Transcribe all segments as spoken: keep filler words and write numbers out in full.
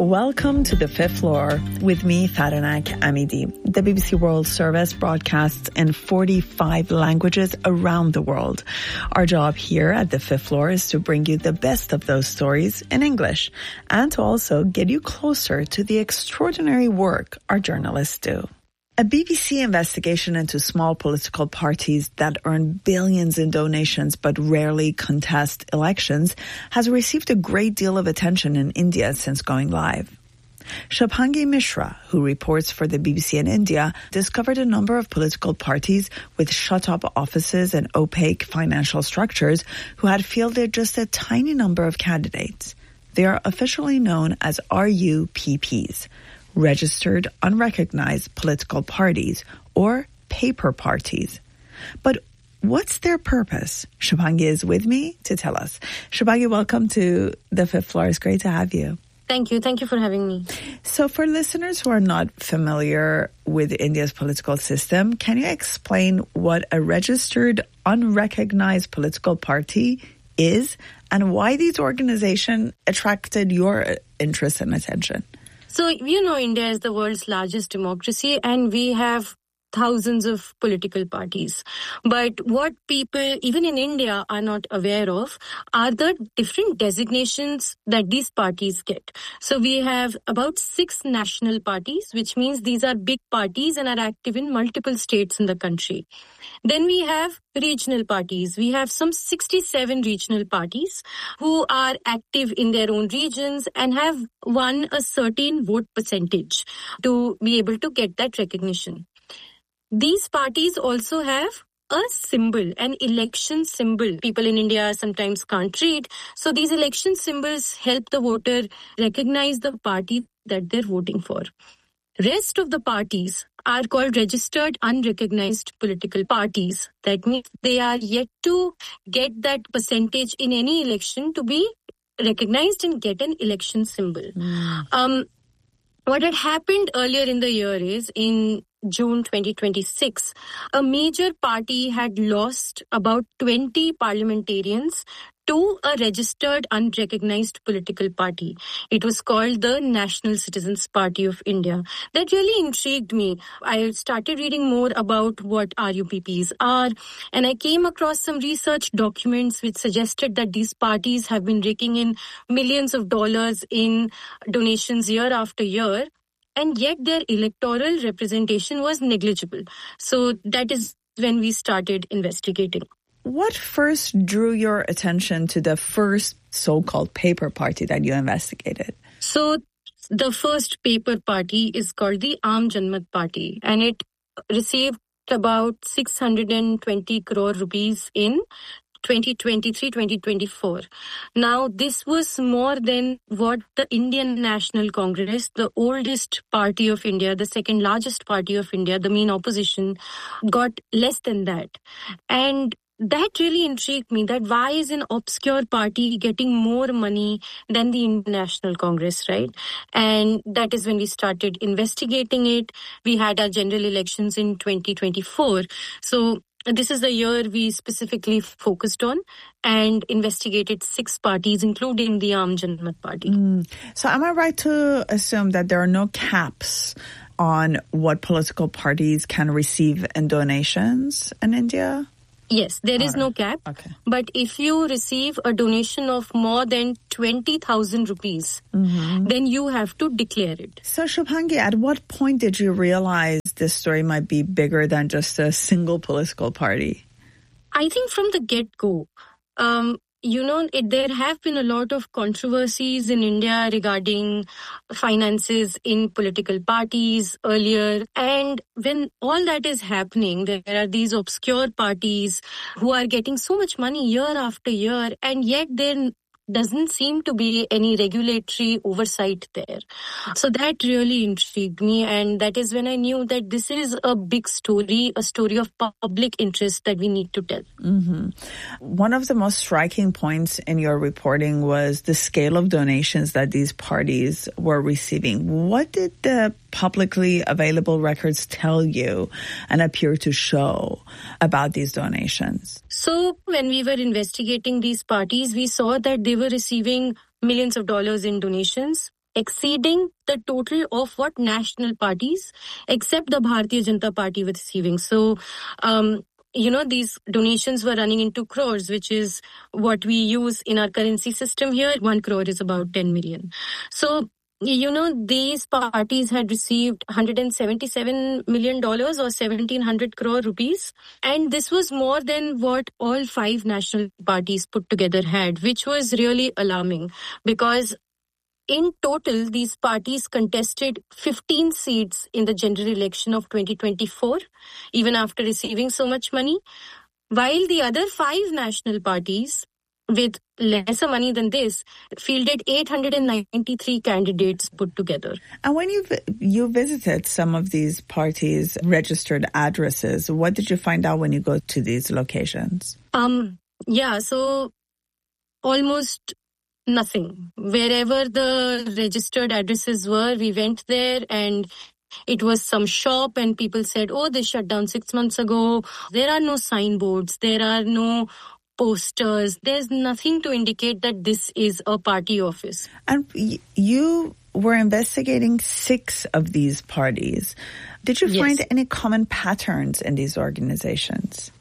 Welcome to The Fifth Floor with me, Faranak Amidi. The B B C World Service broadcasts in forty-five languages around the world. Our job here at The Fifth Floor is to bring you the best of those stories in English and to also get you closer to the extraordinary work our journalists do. A B B C investigation into small political parties that earn billions in donations but rarely contest elections has received a great deal of attention in India since going live. Shubhangi Mishra, who reports for the B B C in India, discovered a number of political parties with shut-up offices and opaque financial structures who had fielded just a tiny number of candidates. They are officially known as R U P Ps. Registered Unrecognized Political Parties, or paper parties. But what's their purpose? Shubhangi is with me to tell us. Shubhangi, welcome to The Fifth Floor. It's great to have you. Thank you. Thank you for having me. So for listeners who are not familiar with India's political system, can you explain what a registered unrecognized political party is and why these organizations attracted your interest and attention? So, you know, India is the world's largest democracy and we have thousands of political parties. But what people, even in India, are not aware of are the different designations that these parties get. So we have about six national parties, which means these are big parties and are active in multiple states in the country. Then we have regional parties. We have some sixty-seven regional parties who are active in their own regions and have won a certain vote percentage to be able to get that recognition. These parties also have a symbol, an election symbol. People in India sometimes can't read. So these election symbols help the voter recognize the party that they're voting for. Rest of the parties are called registered unrecognized political parties. That means they are yet to get that percentage in any election to be recognized and get an election symbol. Mm. Um, what had happened earlier in the year is in June twenty twenty-six, a major party had lost about twenty parliamentarians to a registered unrecognized political party. It was called the National Citizens Party of India. That really intrigued me. I started reading more about what R U P Ps are, and I came across some research documents which suggested that these parties have been raking in millions of dollars in donations year after year. And yet their electoral representation was negligible. So that is when we started investigating. What first drew your attention to the first so-called paper party that you investigated? So the first paper party is called the Aam Janmat Party, and it received about six hundred twenty crore rupees in twenty twenty-three twenty twenty-four. Now, this was more than what the Indian National Congress, the oldest party of India, the second largest party of India, the main opposition, got less than that. And that really intrigued me, that why is an obscure party getting more money than the Indian National Congress, right? And that is when we started investigating it. We had our general elections in twenty twenty-four. So this is the year we specifically focused on and investigated six parties, including the Aam Janmat Party. Mm. So am I right to assume that there are no caps on what political parties can receive in donations in India? Yes, there is no cap. Okay. But if you receive a donation of more than twenty thousand rupees, mm-hmm. then you have to declare it. So, Shubhangi, at what point did you realize this story might be bigger than just a single political party? I think from the get-go. Um, You know, it, there have been a lot of controversies in India regarding finances in political parties earlier. And when all that is happening, there are these obscure parties who are getting so much money year after year, and yet they're doesn't seem to be any regulatory oversight there. So that really intrigued me, and that is when I knew that this is a big story, a story of public interest that we need to tell. Mm-hmm. One of the most striking points in your reporting was the scale of donations that these parties were receiving. What did the publicly available records tell you and appear to show about these donations? So when we were investigating these parties, we saw that they were receiving millions of dollars in donations. exceeding the total of what national parties, except the Bharatiya Janata Party, were receiving. So, um, you know, these donations were running into crores, which is what we use in our currency system here. One crore is about ten million. So, you know, these parties had received one hundred seventy-seven million dollars or seventeen hundred crore rupees. And this was more than what all five national parties put together had, which was really alarming because in total, these parties contested fifteen seats in the general election of twenty twenty-four, even after receiving so much money, while the other five national parties, with lesser money than this, fielded eight hundred ninety-three candidates put together. And when you you visited some of these parties' registered addresses, what did you find out when you go to these locations? Um, yeah, so almost nothing. Wherever the registered addresses were, we went there and it was some shop and people said, oh, they shut down six months ago. There are no signboards. There are no posters. There's nothing to indicate that this is a party office. And y- you were investigating six of these parties. Did you Yes. find any common patterns in these organizations?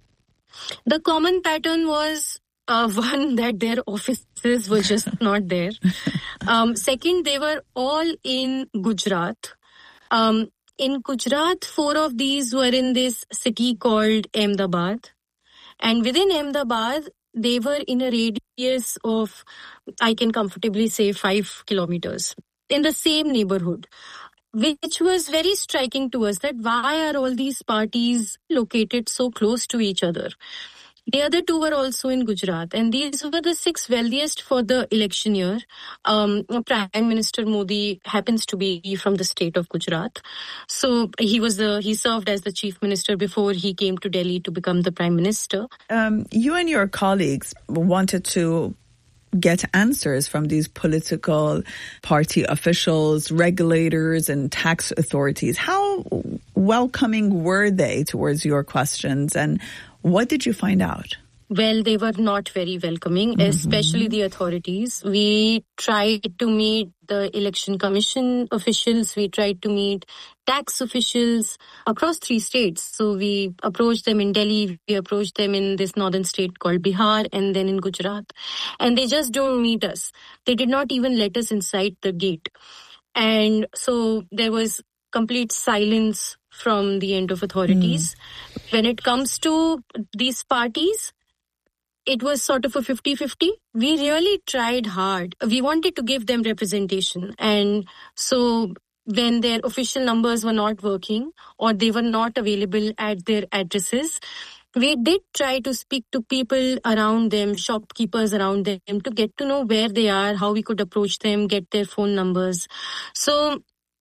The common pattern was Uh, one, that their offices were just not there. Um, second, they were all in Gujarat. Um, in Gujarat, four of these were in this city called Ahmedabad. And within Ahmedabad, they were in a radius of, I can comfortably say, five kilometers in the same neighborhood, which was very striking to us that why are all these parties located so close to each other? The other two were also in Gujarat, and these were the six wealthiest for the election year. Um, Prime Minister Modi happens to be from the state of Gujarat, so he was the he served as the chief minister before he came to Delhi to become the prime minister. Um, you and your colleagues wanted to get answers from these political party officials, regulators, and tax authorities. How welcoming were they towards your questions, and what did you find out? Well, they were not very welcoming, mm-hmm. especially the authorities. We tried to meet the election commission officials. We tried to meet tax officials across three states. So we approached them in Delhi. We approached them in this northern state called Bihar and then in Gujarat. And they just don't meet us. They did not even let us inside the gate. And so there was complete silence from the end of authorities. Mm. When it comes to these parties, it was sort of a fifty-fifty. We really tried hard. We wanted to give them representation. And so when their official numbers were not working or they were not available at their addresses, we did try to speak to people around them, shopkeepers around them, to get to know where they are, how we could approach them, get their phone numbers. So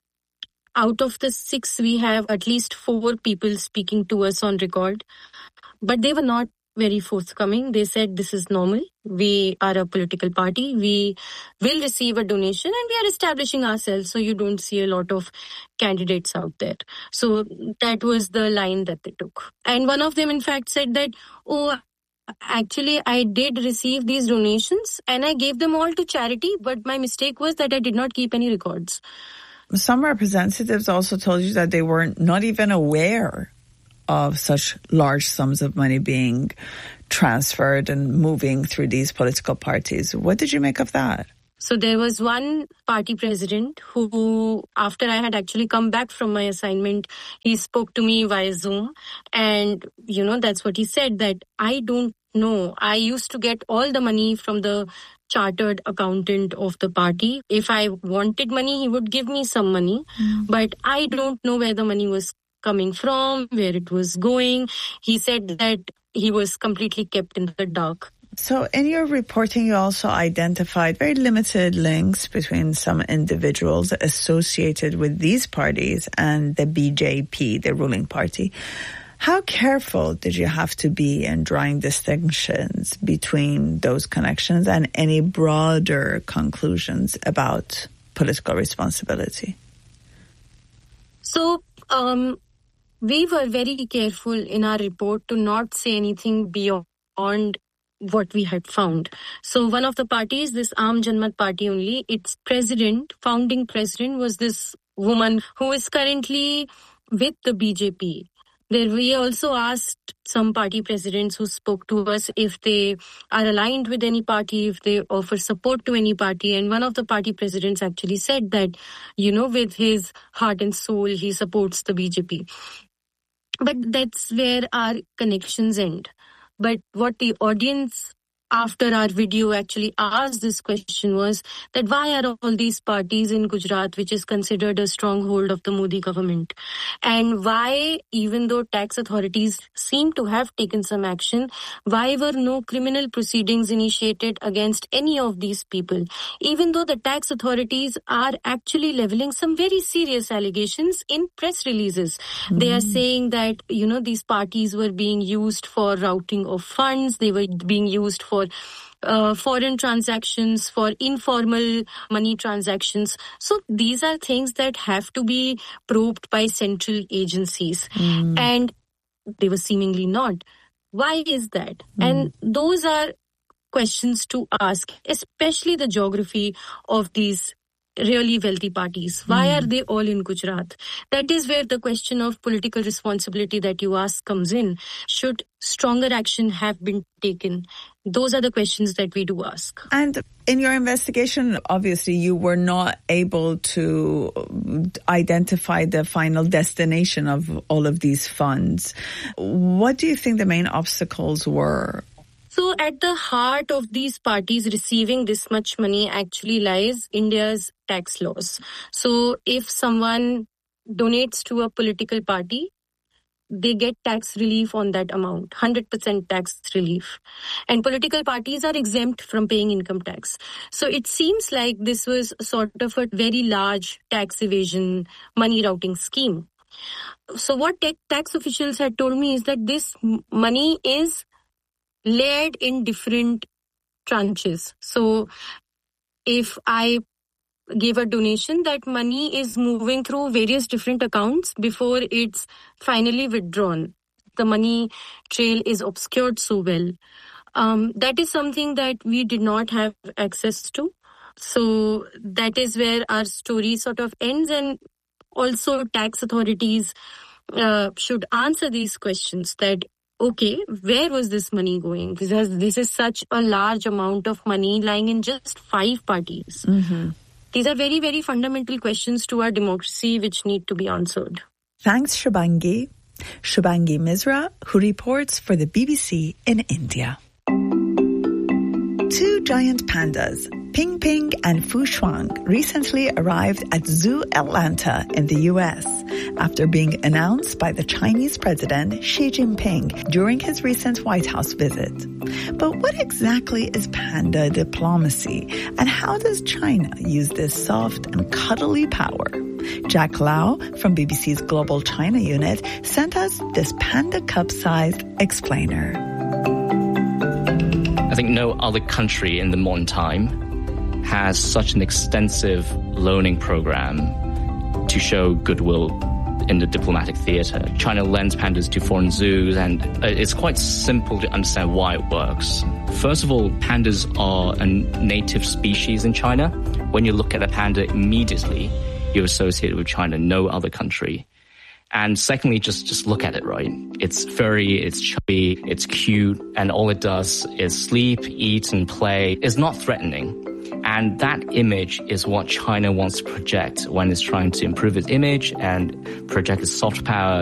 out of the six, we have at least four people speaking to us on record. But they were not very forthcoming. They said this is normal. We are a political party. We will receive a donation and we are establishing ourselves. So you don't see a lot of candidates out there. So that was the line that they took. And one of them, in fact, said that, oh, actually, I did receive these donations and I gave them all to charity. But my mistake was that I did not keep any records. Some representatives also told you that they were not even aware of such large sums of money being transferred and moving through these political parties. What did you make of that? So there was one party president who, after I had actually come back from my assignment, he spoke to me via Zoom. And, you know, that's what he said, that I don't know. I used to get all the money from the chartered accountant of the party. If I wanted money, he would give me some money. Mm. But I don't know where the money was coming from, where it was going. He said that he was completely kept in the dark. So in your reporting, you also identified very limited links between some individuals associated with these parties and the B J P, the ruling party. How careful did you have to be in drawing distinctions between those connections and any broader conclusions about political responsibility? So, um, we were very careful in our report to not say anything beyond what we had found. So one of the parties, this Aam Janmat Party only, its president, founding president was this woman who is currently with the B J P. There we also asked some party presidents who spoke to us if they are aligned with any party, if they offer support to any party. And one of the party presidents actually said that, you know, with his heart and soul, he supports the B J P. But that's where our connections end. But what the audience after our video actually asked this question was that why are all these parties in Gujarat, which is considered a stronghold of the Modi government, and why, even though tax authorities seem to have taken some action, why were no criminal proceedings initiated against any of these people, even though the tax authorities are actually leveling some very serious allegations in press releases. Mm-hmm. They are saying that, you know, these parties were being used for routing of funds, they were being used for Uh, foreign transactions, for informal money transactions. So these are things that have to be probed by central agencies. Mm. And they were seemingly not. Why is that? Mm. And those are questions to ask, especially the geography of these really wealthy parties. Why mm. are they all in Gujarat? That is where the question of political responsibility that you ask comes in. Should stronger action have been taken? Those are the questions that we do ask. And in your investigation, obviously, you were not able to identify the final destination of all of these funds. What do you think the main obstacles were? So at the heart of these parties receiving this much money actually lies India's tax laws. So if someone donates to a political party, they get tax relief on that amount, one hundred percent tax relief. And political parties are exempt from paying income tax. So it seems like this was sort of a very large tax evasion money routing scheme. So what tax officials had told me is that this money is layered in different tranches. So if I give a donation, that money is moving through various different accounts before it's finally withdrawn. The money trail is obscured so well. Um, that is something that we did not have access to. So that is where our story sort of ends, and also tax authorities uh, should answer these questions that, okay, where was this money going? Because this is such a large amount of money lying in just five parties. Mm-hmm. These are very, very fundamental questions to our democracy which need to be answered. Thanks, Shubhangi. Shubhangi Misra, who reports for the B B C in India. Two giant pandas, Ping Ping and Fu Shuang, recently arrived at Zoo Atlanta in the U S after being announced by the Chinese President Xi Jinping during his recent White House visit. But what exactly is panda diplomacy, and how does China use this soft and cuddly power? Jack Lau from B B C's Global China Unit sent us this Panda Cup-sized explainer. I think no other country in the modern time has such an extensive loaning program to show goodwill in the diplomatic theater. China lends pandas to foreign zoos, and it's quite simple to understand why it works. First of all, pandas are a native species in China. When you look at a panda, immediately you're associated with China, no other country. And secondly, just, just look at it, right? It's furry, it's chubby, it's cute, and all it does is sleep, eat, and play. It's not threatening. And that image is what China wants to project when it's trying to improve its image and project its soft power